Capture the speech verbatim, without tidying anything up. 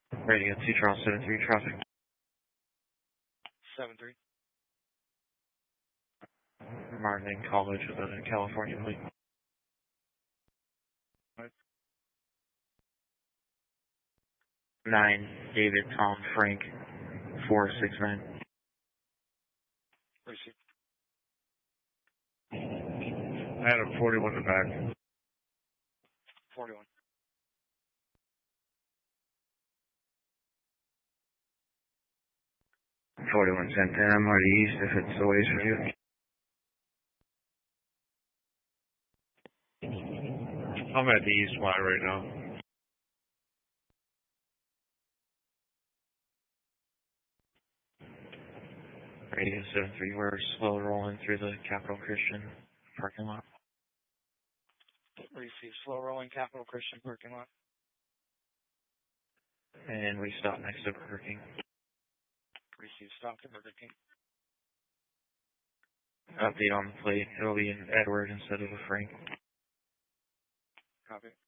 Radio two Charles seven three traffic. seven three. Martin College of California, please. Right. Nine David Tom Frank four six nine. Receive. Adam forty-one in the back. forty-one. forty-one Santana, I'm already east if it's the ways for you. I'm at the east Y right now. Radio seven three, we're slow rolling through the Capital Christian parking lot. Receive. Slow rolling Capital Christian parking lot. And we stop next to Burger King. Receive. Stop to Burger King. Update on the plate, it'll be an Edward instead of a Frank. Copy.